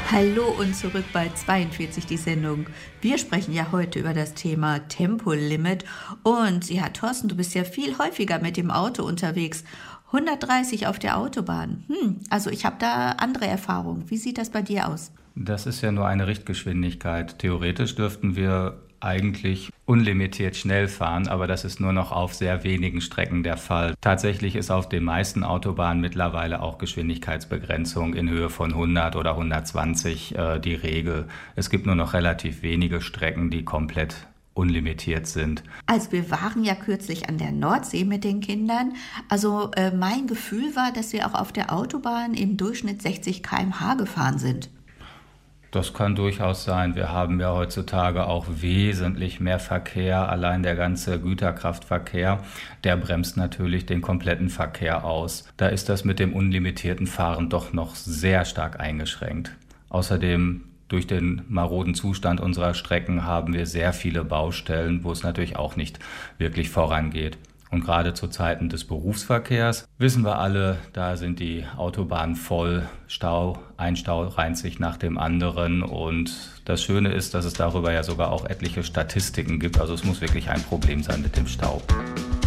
Hallo und zurück bei 42 die Sendung. Wir sprechen ja heute über das Thema Tempolimit. Und ja, Thorsten, du bist ja viel häufiger mit dem Auto unterwegs. 130 auf der Autobahn. Also ich habe da andere Erfahrungen. Wie sieht das bei dir aus? Das ist ja nur eine Richtgeschwindigkeit. Theoretisch dürften wir eigentlich unlimitiert schnell fahren, aber das ist nur noch auf sehr wenigen Strecken der Fall. Tatsächlich ist auf den meisten Autobahnen mittlerweile auch Geschwindigkeitsbegrenzung in Höhe von 100 oder 120 die Regel. Es gibt nur noch relativ wenige Strecken, die komplett unlimitiert sind. Also wir waren ja kürzlich an der Nordsee mit den Kindern. Also mein Gefühl war, dass wir auch auf der Autobahn im Durchschnitt 60 km/h gefahren sind. Das kann durchaus sein. Wir haben ja heutzutage auch wesentlich mehr Verkehr. Allein der ganze Güterkraftverkehr, der bremst natürlich den kompletten Verkehr aus. Da ist das mit dem unlimitierten Fahren doch noch sehr stark eingeschränkt. Außerdem durch den maroden Zustand unserer Strecken haben wir sehr viele Baustellen, wo es natürlich auch nicht wirklich vorangeht. Und gerade zu Zeiten des Berufsverkehrs wissen wir alle, da sind die Autobahnen voll, ein Stau reiht sich nach dem anderen. Und das Schöne ist, dass es darüber ja sogar auch etliche Statistiken gibt. Also es muss wirklich ein Problem sein mit dem Stau.